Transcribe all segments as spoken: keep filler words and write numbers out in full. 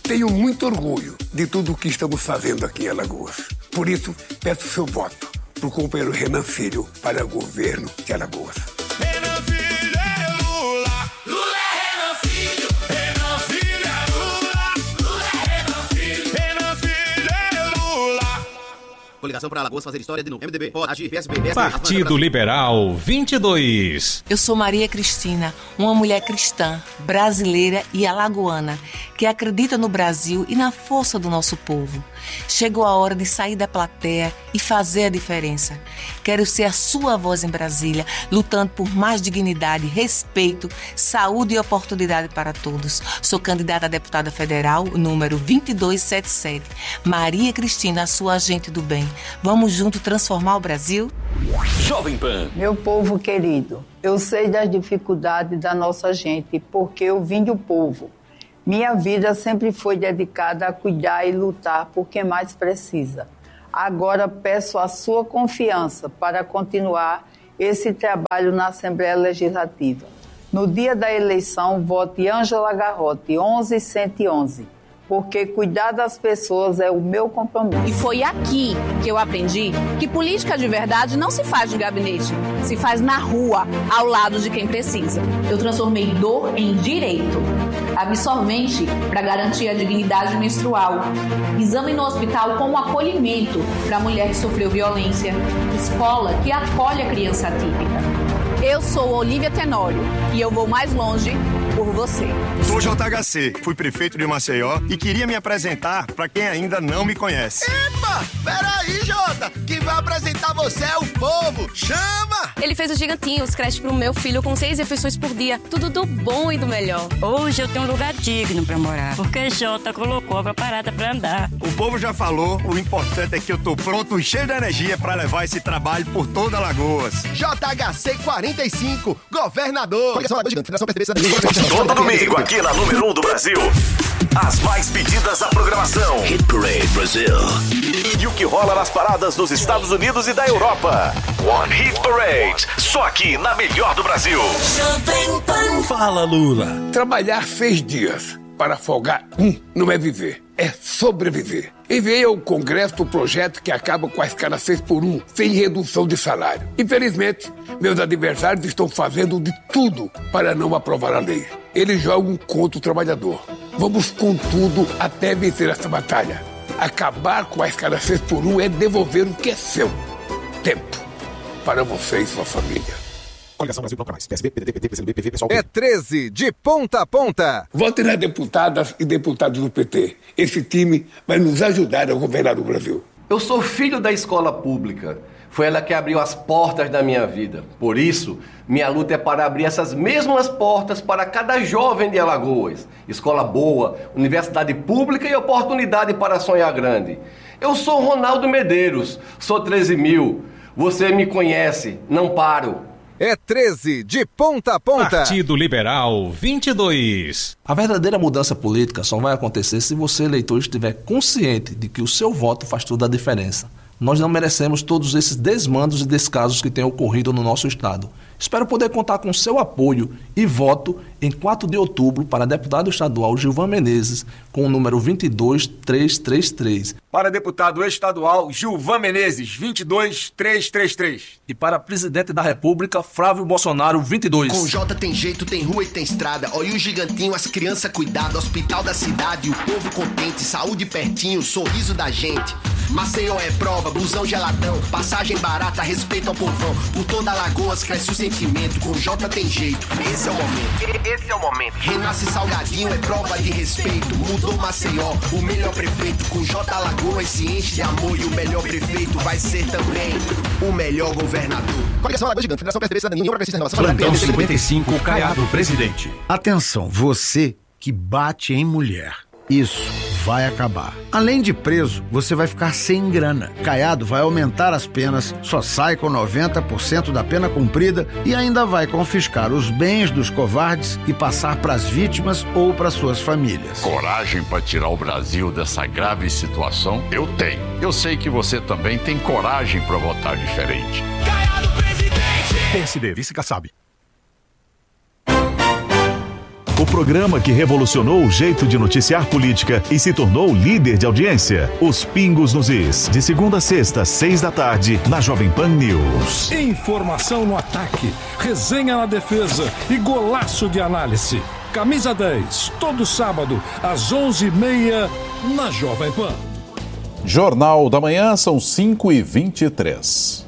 Tenho muito orgulho de tudo o que estamos fazendo aqui em Alagoas. Por isso, peço seu voto para o companheiro Renan Filho para o governo de Alagoas. Renan Filho é Lula, Lula é Renan Filho, Renan Filho é Lula, Lula é Renan Filho, Renan Filho é Lula. Coligação para Alagoas fazer história de novo. M D B, pode agir, P S B, P S B. Partido Liberal vinte e dois. Eu sou Maria Cristina, uma mulher cristã, brasileira e alagoana, que acredita no Brasil e na força do nosso povo. Chegou a hora de sair da plateia e fazer a diferença. Quero ser a sua voz em Brasília, lutando por mais dignidade, respeito, saúde e oportunidade para todos. Sou candidata a deputada federal, número vinte e dois setenta e sete. Maria Cristina, a sua agente do bem. Vamos junto transformar o Brasil? Jovem Pan. Meu povo querido, eu sei das dificuldades da nossa gente, porque eu vim do povo. Minha vida sempre foi dedicada a cuidar e lutar por quem mais precisa. Agora peço a sua confiança para continuar esse trabalho na Assembleia Legislativa. No dia da eleição, vote Ângela Garrote, onze cento e onze. Porque cuidar das pessoas é o meu compromisso. E foi aqui que eu aprendi que política de verdade não se faz de gabinete, se faz na rua, ao lado de quem precisa. Eu transformei dor em direito. Absorvente para garantir a dignidade menstrual. Exame no hospital como acolhimento para a mulher que sofreu violência. Escola que acolhe a criança atípica. Eu sou Olívia Tenório e eu vou mais longe por você. Sou J H C, fui prefeito de Maceió e queria me apresentar para quem ainda não me conhece. Epa, peraí, Jota, quem vai apresentar você é o povo, chama! Ele fez os gigantinhos, creche pro meu filho com seis refeições por dia, tudo do bom e do melhor. Hoje eu tenho um lugar digno pra morar, porque Jota colocou a parada pra andar. O povo já falou, o importante é que eu tô pronto e cheio de energia para levar esse trabalho por toda Alagoas. J H C quarenta e cinco, governador. Todo domingo aqui na número um do Brasil. As mais pedidas da programação. Hit Parade Brasil. E o que rola nas paradas dos Estados Unidos e da Europa. One Hit Parade. Só aqui na melhor do Brasil. Fala, Lula. Trabalhar seis dias para folgar um não é viver, é sobreviver. Enviei ao Congresso o projeto que acaba com a escala seis por um, sem redução de salário. Infelizmente, meus adversários estão fazendo de tudo para não aprovar a lei. Eles jogam contra o trabalhador. Vamos com tudo até vencer essa batalha. Acabar com a escala seis por um é devolver o que é seu. Tempo para você e sua família. Coligação Brasil Bloco Mais. P S B, P D T, P T, P C B, P V, pessoal. É treze, de ponta a ponta. Votem nas deputadas e deputados do P T. Esse time vai nos ajudar a governar o Brasil. Eu sou filho da escola pública. Foi ela que abriu as portas da minha vida. Por isso, minha luta é para abrir essas mesmas portas para cada jovem de Alagoas. Escola boa, universidade pública e oportunidade para sonhar grande. Eu sou Ronaldo Medeiros, sou treze mil. Você me conhece, não paro. É treze, de ponta a ponta. Partido Liberal vinte e dois. A verdadeira mudança política só vai acontecer se você, eleitor, estiver consciente de que o seu voto faz toda a diferença. Nós não merecemos todos esses desmandos e descasos que têm ocorrido no nosso estado. Espero poder contar com seu apoio e voto em quatro de outubro para deputado estadual Gilvan Menezes, com o número vinte e dois trezentos e trinta e três. Para deputado estadual Gilvan Menezes, vinte e dois trezentos e trinta e três. E para presidente da República, Flávio Bolsonaro, vinte e dois. Com J tem jeito, tem rua e tem estrada. Olha o gigantinho, as crianças cuidado, hospital da cidade, o povo contente, saúde pertinho, sorriso da gente. Maceió é prova, busão geladão, passagem barata, respeito ao povão. Por toda Alagoas cresce o sentimento, com J tem jeito, esse é o momento. Esse é o momento. Renasce Salgadinho, é prova de respeito. Mudou Maceió, o melhor prefeito. Com J Alagoas se enche de amor e o melhor prefeito vai ser também o melhor governador. Coligação Alagoas Gigante, Federação P S B, Cidadania, Progressista Renovação. Plantão cinquenta e cinco, Caiado, presidente. Atenção, você que bate em mulher. Isso vai acabar. Além de preso, você vai ficar sem grana. Caiado vai aumentar as penas, só sai com noventa por cento da pena cumprida e ainda vai confiscar os bens dos covardes e passar para as vítimas ou para suas famílias. Coragem para tirar o Brasil dessa grave situação? Eu tenho. Eu sei que você também tem coragem para votar diferente. Caiado, presidente! P S D, vice Kassab. O programa que revolucionou o jeito de noticiar política e se tornou líder de audiência. Os Pingos nos Is, de segunda a sexta, seis da tarde, na Jovem Pan News. Informação no ataque, resenha na defesa e golaço de análise. Camisa dez, todo sábado, às onze e meia, na Jovem Pan. Jornal da Manhã, são cinco e vinte e três.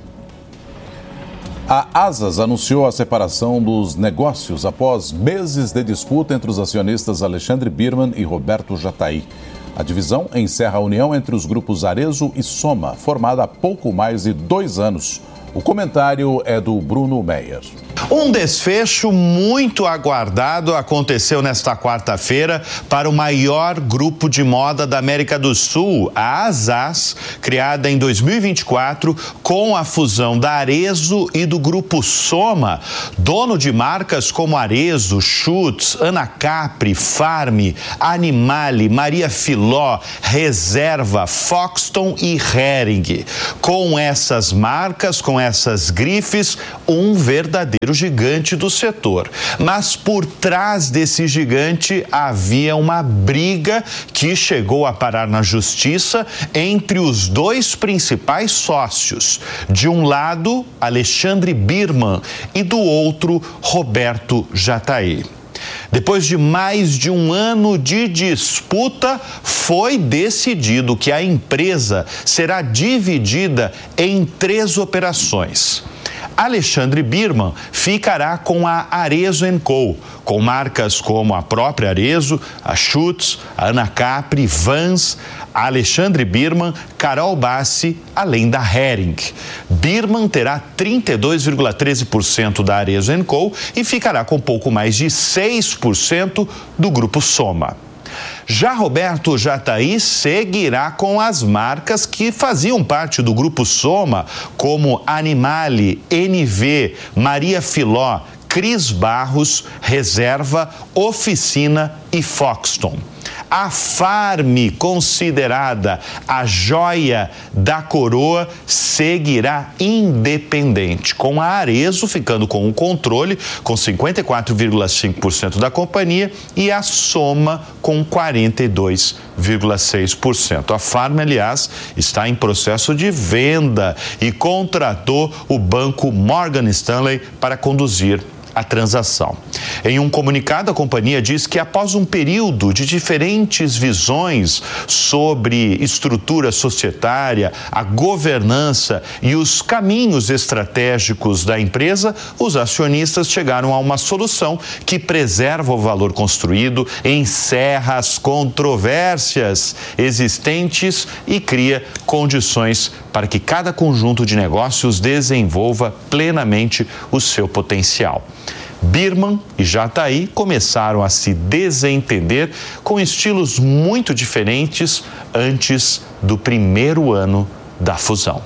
A Asas anunciou a separação dos negócios após meses de disputa entre os acionistas Alexandre Birman e Roberto Jatahy. A divisão encerra a união entre os grupos Arezzo e Soma, formada há pouco mais de dois anos. O comentário é do Bruno Meyer. Um desfecho muito aguardado aconteceu nesta quarta-feira para o maior grupo de moda da América do Sul, a Asas, criada em dois mil e vinte e quatro com a fusão da Arezzo e do grupo Soma, dono de marcas como Arezzo, Schutz, Anacapri, Farm, Animale, Maria Filó, Reserva, Foxton e Hering. Com essas marcas, com essas grifes, um verdadeiro gigante do setor. Mas por trás desse gigante havia uma briga que chegou a parar na justiça entre os dois principais sócios. De um lado, Alexandre Birman e do outro, Roberto Jatahy. Depois de mais de um ano de disputa, foi decidido que a empresa será dividida em três operações. Alexandre Birman ficará com a Arezzo and Co, com marcas como a própria Arezzo, a Schutz, a Anacapri, Vans, a Alexandre Birman, Carol Bassi, além da Hering. Birman terá trinta e dois vírgula treze por cento da Arezzo and Co e ficará com pouco mais de seis por cento do grupo Soma. Já Roberto Jatahy seguirá com as marcas que faziam parte do grupo Soma, como Animale, N V, Maria Filó, Cris Barros, Reserva, Oficina e Foxton. A Farm, considerada a joia da coroa, seguirá independente, com a Arezzo ficando com o controle, com cinquenta e quatro vírgula cinco por cento da companhia, e a Soma com quarenta e dois vírgula seis por cento. A Farm, aliás, está em processo de venda e contratou o banco Morgan Stanley para conduzir a transação. Em um comunicado, a companhia diz que após um período de diferentes visões sobre estrutura societária, a governança e os caminhos estratégicos da empresa, os acionistas chegaram a uma solução que preserva o valor construído, encerra as controvérsias existentes e cria condições para que cada conjunto de negócios desenvolva plenamente o seu potencial. Birman e Jatahy começaram a se desentender com estilos muito diferentes antes do primeiro ano da fusão.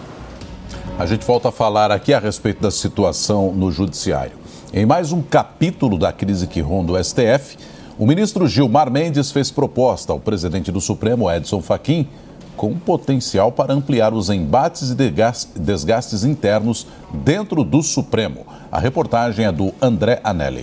A gente volta a falar aqui a respeito da situação no Judiciário. Em mais um capítulo da crise que ronda o S T F, o ministro Gilmar Mendes fez proposta ao presidente do Supremo, Edson Fachin, com potencial para ampliar os embates e desgastes internos dentro do Supremo. A reportagem é do André Anelli.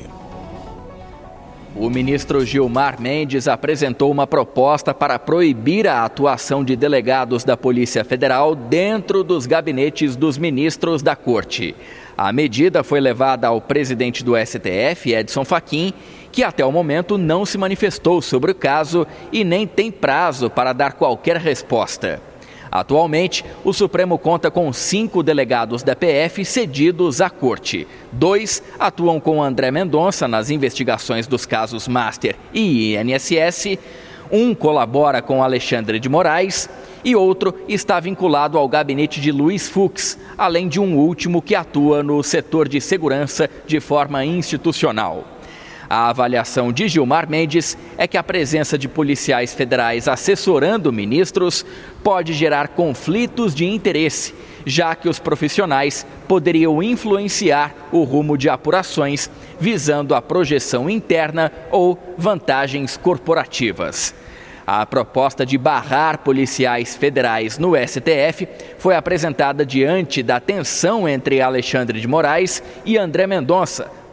O ministro Gilmar Mendes apresentou uma proposta para proibir a atuação de delegados da Polícia Federal dentro dos gabinetes dos ministros da Corte. A medida foi levada ao presidente do S T F, Edson Fachin, que até o momento não se manifestou sobre o caso e nem tem prazo para dar qualquer resposta. Atualmente, o Supremo conta com cinco delegados da P F cedidos à Corte. Dois atuam com André Mendonça nas investigações dos casos Master e I N S S, um colabora com Alexandre de Moraes e outro está vinculado ao gabinete de Luiz Fux, além de um último que atua no setor de segurança de forma institucional. A avaliação de Gilmar Mendes é que a presença de policiais federais assessorando ministros pode gerar conflitos de interesse, já que os profissionais poderiam influenciar o rumo de apurações, visando a projeção interna ou vantagens corporativas. A proposta de barrar policiais federais no S T F foi apresentada diante da tensão entre Alexandre de Moraes e André Mendonça,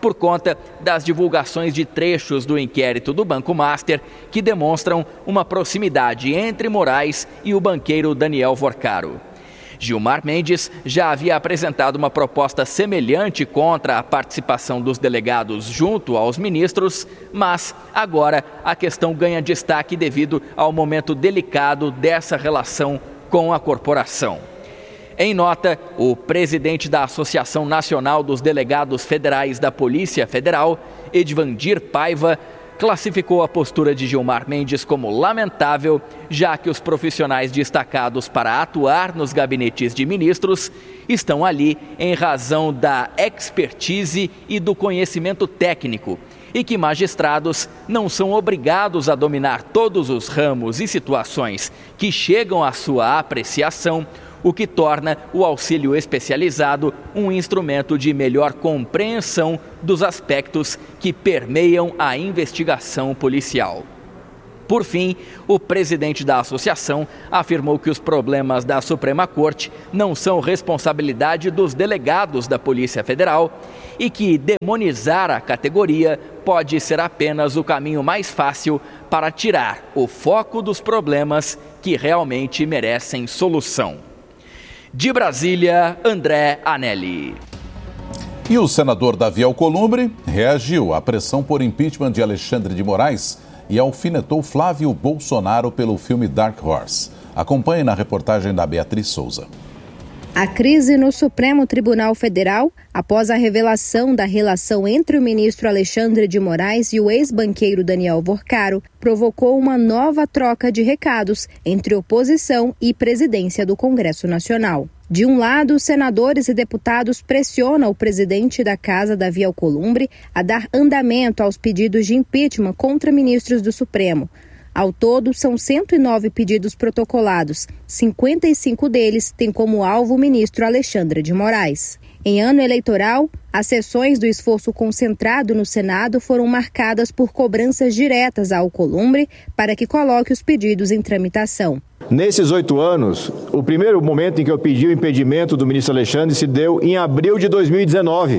por conta das divulgações de trechos do inquérito do Banco Master que demonstram uma proximidade entre Moraes e o banqueiro Daniel Vorcaro. Gilmar Mendes já havia apresentado uma proposta semelhante contra a participação dos delegados junto aos ministros, mas agora a questão ganha destaque devido ao momento delicado dessa relação com a corporação. Em nota, o presidente da Associação Nacional dos Delegados Federais da Polícia Federal, Edvandir Paiva, classificou a postura de Gilmar Mendes como lamentável, já que os profissionais destacados para atuar nos gabinetes de ministros estão ali em razão da expertise e do conhecimento técnico, e que magistrados não são obrigados a dominar todos os ramos e situações que chegam à sua apreciação, o que torna o auxílio especializado um instrumento de melhor compreensão dos aspectos que permeiam a investigação policial. Por fim, o presidente da associação afirmou que os problemas da Suprema Corte não são responsabilidade dos delegados da Polícia Federal e que demonizar a categoria pode ser apenas o caminho mais fácil para tirar o foco dos problemas que realmente merecem solução. De Brasília, André Anelli. E o senador Davi Alcolumbre reagiu à pressão por impeachment de Alexandre de Moraes e alfinetou Flávio Bolsonaro pelo filme Dark Horse. Acompanhe na reportagem da Beatriz Souza. A crise no Supremo Tribunal Federal, após a revelação da relação entre o ministro Alexandre de Moraes e o ex-banqueiro Daniel Vorcaro, provocou uma nova troca de recados entre oposição e presidência do Congresso Nacional. De um lado, senadores e deputados pressionam o presidente da Casa, Davi Alcolumbre, a dar andamento aos pedidos de impeachment contra ministros do Supremo. Ao todo, são cento e nove pedidos protocolados. cinquenta e cinco deles têm como alvo o ministro Alexandre de Moraes. Em ano eleitoral, as sessões do esforço concentrado no Senado foram marcadas por cobranças diretas a Alcolumbre para que coloque os pedidos em tramitação. Nesses oito anos, o primeiro momento em que eu pedi o impedimento do ministro Alexandre se deu em abril de dois mil e dezenove,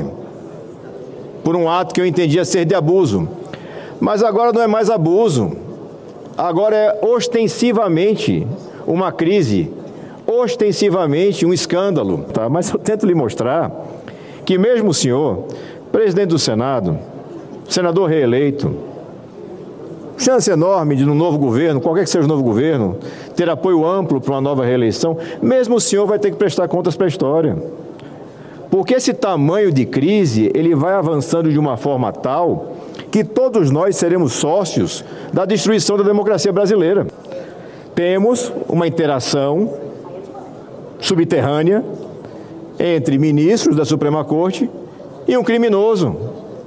por um ato que eu entendia ser de abuso. Mas agora não é mais abuso. Agora é ostensivamente uma crise, ostensivamente um escândalo. Tá? Mas eu tento lhe mostrar que mesmo o senhor, presidente do Senado, senador reeleito, chance enorme de no novo governo, qualquer que seja o novo governo, ter apoio amplo para uma nova reeleição, mesmo o senhor vai ter que prestar contas para a história. Porque esse tamanho de crise, ele vai avançando de uma forma tal que todos nós seremos sócios da destruição da democracia brasileira. Temos uma interação subterrânea entre ministros da Suprema Corte e um criminoso,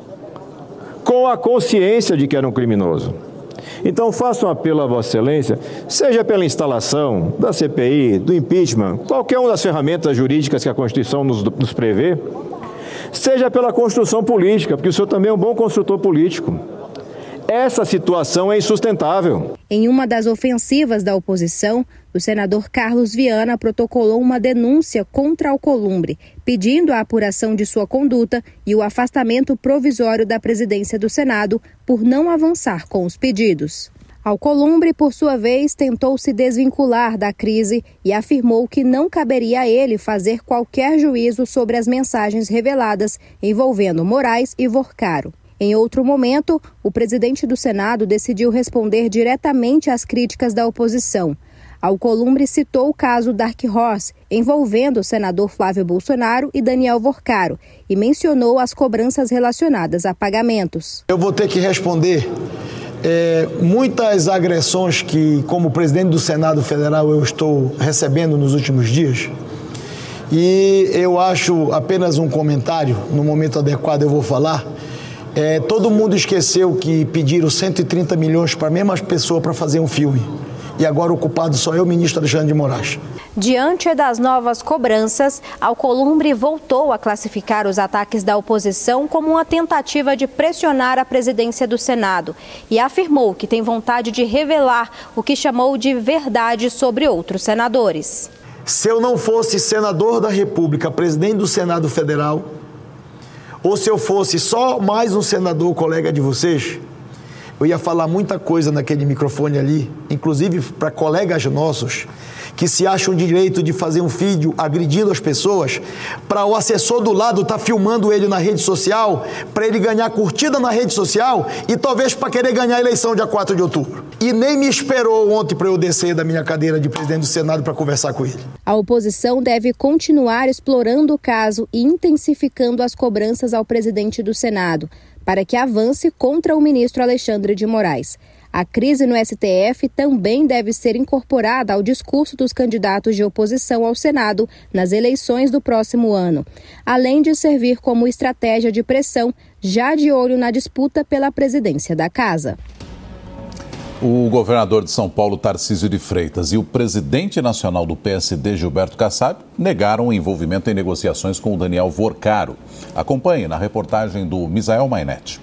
com a consciência de que era um criminoso. Então, faço um apelo a Vossa Excelência, seja pela instalação da C P I, do impeachment, qualquer uma das ferramentas jurídicas que a Constituição nos, nos prevê, seja pela construção política, porque o senhor também é um bom construtor político. Essa situação é insustentável. Em uma das ofensivas da oposição, o senador Carlos Viana protocolou uma denúncia contra Alcolumbre, pedindo a apuração de sua conduta e o afastamento provisório da presidência do Senado por não avançar com os pedidos. Alcolumbre, por sua vez, tentou se desvincular da crise e afirmou que não caberia a ele fazer qualquer juízo sobre as mensagens reveladas envolvendo Moraes e Vorcaro. Em outro momento, o presidente do Senado decidiu responder diretamente às críticas da oposição. Alcolumbre citou o caso Dark Horse, envolvendo o senador Flávio Bolsonaro e Daniel Vorcaro, e mencionou as cobranças relacionadas a pagamentos. Eu vou ter que responder é, muitas agressões que, como presidente do Senado Federal, eu estou recebendo nos últimos dias. E eu acho apenas um comentário, no momento adequado eu vou falar. É, todo mundo esqueceu que pediram cento e trinta milhões para a mesma pessoa para fazer um filme. E agora o culpado só é o ministro Alexandre de Moraes. Diante das novas cobranças, Alcolumbre voltou a classificar os ataques da oposição como uma tentativa de pressionar a presidência do Senado e afirmou que tem vontade de revelar o que chamou de verdade sobre outros senadores. Se eu não fosse senador da República, presidente do Senado Federal, ou se eu fosse só mais um senador colega de vocês, eu ia falar muita coisa naquele microfone ali, inclusive para colegas nossos que se acham direito de fazer um vídeo agredindo as pessoas, para o assessor do lado estar tá filmando ele na rede social, para ele ganhar curtida na rede social e talvez para querer ganhar a eleição dia quatro de outubro. E nem me esperou ontem para eu descer da minha cadeira de presidente do Senado para conversar com ele. A oposição deve continuar explorando o caso e intensificando as cobranças ao presidente do Senado, para que avance contra o ministro Alexandre de Moraes. A crise no S T F também deve ser incorporada ao discurso dos candidatos de oposição ao Senado nas eleições do próximo ano, além de servir como estratégia de pressão, já de olho na disputa pela presidência da Casa. O governador de São Paulo, Tarcísio de Freitas, e o presidente nacional do P S D, Gilberto Kassab, negaram o envolvimento em negociações com o Daniel Vorcaro. Acompanhe na reportagem do Misael Mainetti.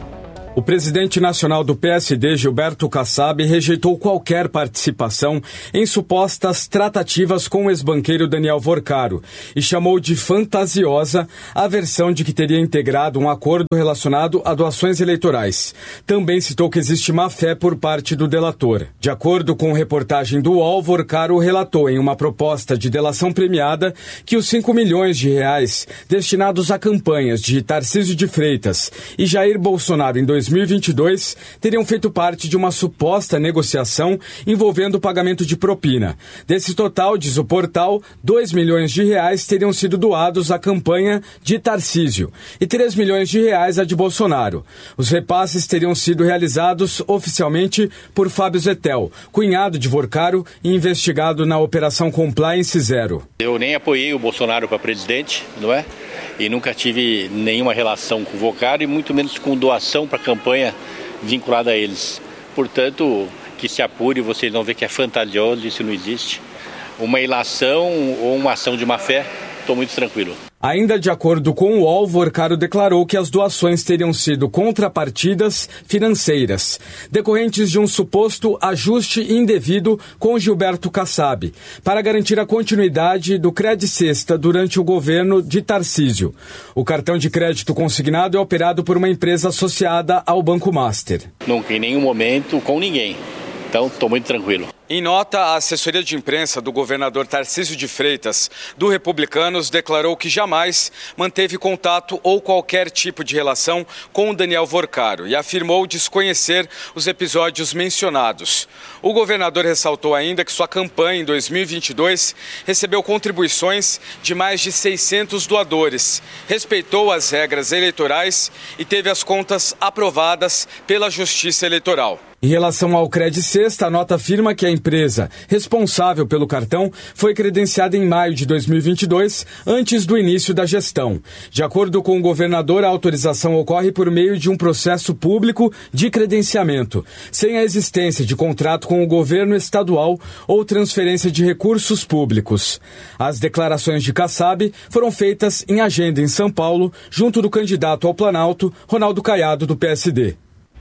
O presidente nacional do P S D, Gilberto Kassab, rejeitou qualquer participação em supostas tratativas com o ex-banqueiro Daniel Vorcaro e chamou de fantasiosa a versão de que teria integrado um acordo relacionado a doações eleitorais. Também citou que existe má-fé por parte do delator. De acordo com reportagem do U O L, Vorcaro relatou em uma proposta de delação premiada que os cinco milhões de reais destinados a campanhas de Tarcísio de Freitas e Jair Bolsonaro em dois mil e vinte e dois teriam feito parte de uma suposta negociação envolvendo o pagamento de propina. Desse total, diz o portal, dois milhões de reais teriam sido doados à campanha de Tarcísio e três milhões de reais à de Bolsonaro. Os repasses teriam sido realizados oficialmente por Fábio Zettel, cunhado de Vorcaro e investigado na Operação Compliance Zero. Eu nem apoiei o Bolsonaro para presidente, não é? E nunca tive nenhuma relação com o Vorcaro e muito menos com doação para a campanha vinculada a eles. Portanto, que se apure, vocês vão ver que é fantasioso, isso não existe. Uma ilação ou uma ação de má fé, estou muito tranquilo. Ainda de acordo com o U O L, Vorcaro declarou que as doações teriam sido contrapartidas financeiras, decorrentes de um suposto ajuste indevido com Gilberto Kassab, para garantir a continuidade do Credicesta durante o governo de Tarcísio. O cartão de crédito consignado é operado por uma empresa associada ao Banco Master. Nunca, em nenhum momento, com ninguém. Então, estou muito tranquilo. Em nota, a assessoria de imprensa do governador Tarcísio de Freitas, do Republicanos, declarou que jamais manteve contato ou qualquer tipo de relação com o Daniel Vorcaro e afirmou desconhecer os episódios mencionados. O governador ressaltou ainda que sua campanha em dois mil e vinte e dois recebeu contribuições de mais de seiscentos doadores, respeitou as regras eleitorais e teve as contas aprovadas pela Justiça Eleitoral. Em relação ao Credicesta, a nota afirma que a empresa responsável pelo cartão foi credenciada em maio de dois mil e vinte e dois, antes do início da gestão. De acordo com o governador, a autorização ocorre por meio de um processo público de credenciamento, sem a existência de contrato com o governo estadual ou transferência de recursos públicos. As declarações de Kassab foram feitas em agenda em São Paulo, junto do candidato ao Planalto, Ronaldo Caiado, do P S D.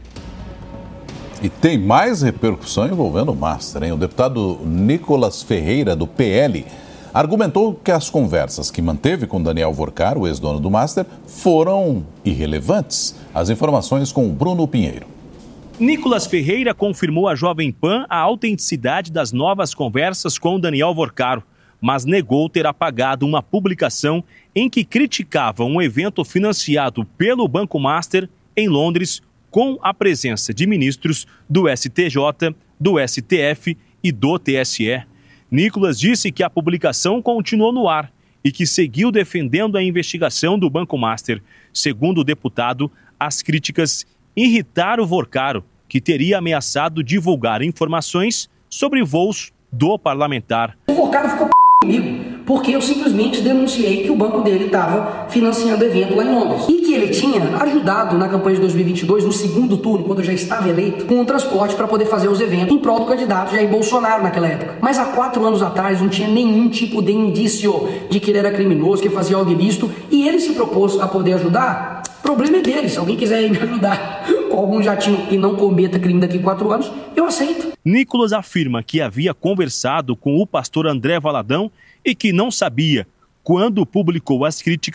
E tem mais repercussão envolvendo o Master, hein? O deputado Nicolas Ferreira, do P L, argumentou que as conversas que manteve com Daniel Vorcaro, o ex-dono do Master, foram irrelevantes. As informações com o Bruno Pinheiro. Nicolas Ferreira confirmou à Jovem Pan a autenticidade das novas conversas com Daniel Vorcaro, mas negou ter apagado uma publicação em que criticava um evento financiado pelo Banco Master em Londres, com a presença de ministros do S T J, do S T F e do T S E. Nicolas disse que a publicação continuou no ar e que seguiu defendendo a investigação do Banco Master. Segundo o deputado, as críticas irritaram o Vorcaro, que teria ameaçado divulgar informações sobre voos do parlamentar. O Vorcaro ficou p... comigo, porque eu simplesmente denunciei que o banco dele estava financiando evento lá em Londres. E que ele tinha ajudado na campanha de dois mil e vinte e dois, no segundo turno, quando eu já estava eleito, com o transporte para poder fazer os eventos em prol do candidato Jair Bolsonaro naquela época. Mas há quatro anos atrás não tinha nenhum tipo de indício de que ele era criminoso, que fazia algo ilícito, e ele se propôs a poder ajudar. O problema é dele. Se alguém quiser me ajudar com algum jatinho e não cometa crime daqui a quatro anos, eu aceito. Nicolas afirma que havia conversado com o pastor André Valadão e que não sabia, quando publicou as críticas,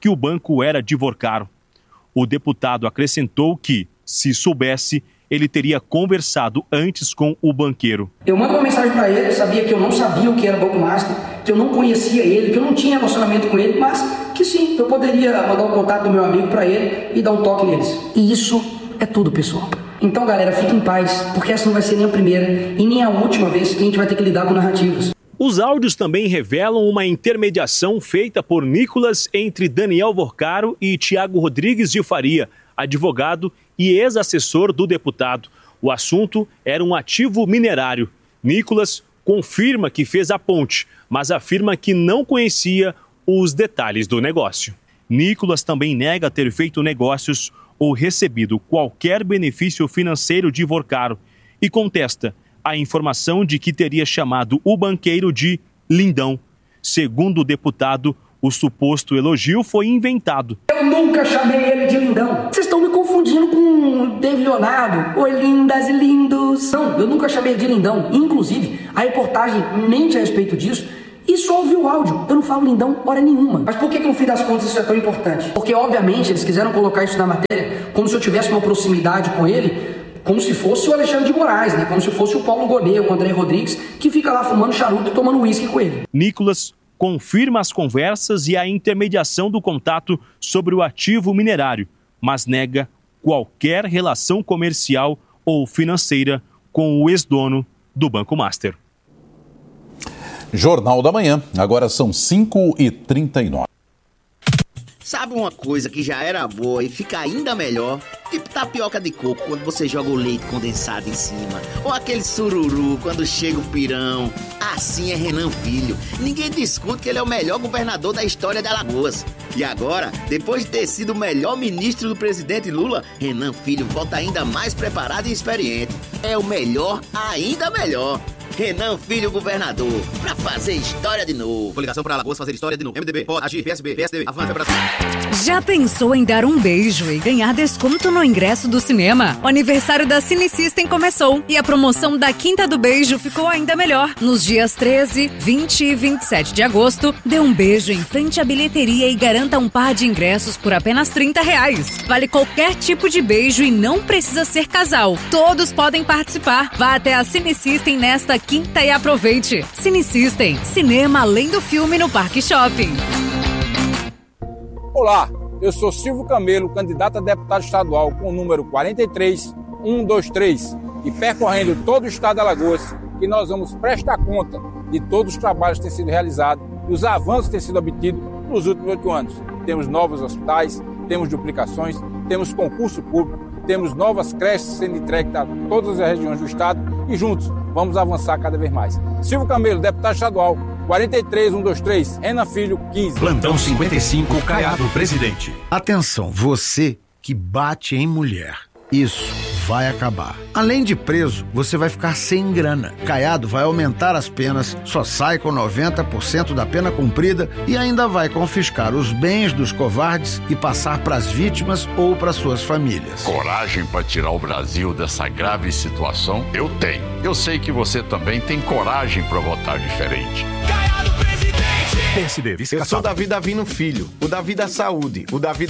que o banco era de Vorcaro. O deputado acrescentou que, se soubesse, ele teria conversado antes com o banqueiro. Eu mando uma mensagem para ele, eu sabia que eu não sabia o que era Banco Master, que eu não conhecia ele, que eu não tinha relacionamento com ele, mas que sim, eu poderia mandar o contato do meu amigo para ele e dar um toque neles. E isso é tudo, pessoal. Então, galera, fiquem em paz, porque essa não vai ser nem a primeira e nem a última vez que a gente vai ter que lidar com narrativas. Os áudios também revelam uma intermediação feita por Nicolas entre Daniel Vorcaro e Tiago Rodrigues de Faria, advogado e ex-assessor do deputado. O assunto era um ativo minerário. Nicolas confirma que fez a ponte, mas afirma que não conhecia os detalhes do negócio. Nicolas também nega ter feito negócios ou recebido qualquer benefício financeiro de Vorcaro e contesta a informação de que teria chamado o banqueiro de lindão. Segundo o deputado, o suposto elogio foi inventado. Eu nunca chamei ele de lindão. Vocês estão me confundindo com o David Leonardo. Oi, lindas e lindos. Não, eu nunca chamei ele de lindão. Inclusive, a reportagem mente a respeito disso e só ouviu o áudio. Eu não falo lindão hora nenhuma. Mas por que, que no fim das contas isso é tão importante? Porque, obviamente, eles quiseram colocar isso na matéria como se eu tivesse uma proximidade com ele, como se fosse o Alexandre de Moraes, né? Como se fosse o Paulo Gonet, o André Rodrigues, que fica lá fumando charuto e tomando uísque com ele. Nicolas confirma as conversas e a intermediação do contato sobre o ativo minerário, mas nega qualquer relação comercial ou financeira com o ex-dono do Banco Master. Jornal da Manhã, agora são cinco e trinta e nove. Sabe uma coisa que já era boa e fica ainda melhor? Tipo tapioca de coco quando você joga o leite condensado em cima. Ou aquele sururu quando chega o pirão. Assim é Renan Filho. Ninguém discute que ele é o melhor governador da história de Alagoas. E agora, depois de ter sido o melhor ministro do presidente Lula, Renan Filho volta ainda mais preparado e experiente. É o melhor, ainda melhor. Renan Filho governador, pra fazer história de novo. Coligação para Alagoas fazer história de novo. M D B, pode agir, P S B, P S D B, avança Brasil. Já pensou em dar um beijo e ganhar desconto no ingresso do cinema? O aniversário da Cine System começou e a promoção da Quinta do Beijo ficou ainda melhor. Nos dias treze, vinte e vinte e sete de agosto, dê um beijo em frente à bilheteria e garanta um par de ingressos por apenas trinta reais. Vale qualquer tipo de beijo e não precisa ser casal. Todos podem participar. Vá até a Cine System nesta quinta e aproveite. Cine System, cinema além do filme no Parque Shopping. Olá, eu sou Silvio Camelo, candidato a deputado estadual com o número quatro três um dois três e percorrendo todo o estado de Alagoas, que nós vamos prestar conta de todos os trabalhos que têm sido realizados e os avanços que têm sido obtidos nos últimos oito anos. Temos novos hospitais, temos duplicações, temos concurso público, temos novas creches sendo entregues a todas as regiões do estado e juntos vamos avançar cada vez mais. Silvio Camelo, deputado estadual, quatro três um dois três, Renan Filho, quinze. Plantão cinquenta e cinco, Caiado, presidente. Atenção, você que bate em mulher. Isso vai acabar. Além de preso, você vai ficar sem grana. Caiado vai aumentar as penas, só sai com noventa por cento da pena cumprida e ainda vai confiscar os bens dos covardes e passar para as vítimas ou para suas famílias. Coragem para tirar o Brasil dessa grave situação? Eu tenho. Eu sei que você também tem coragem para votar diferente. P S D, Eu sou Davi Davino Filho, o Davi da Saúde, o Davi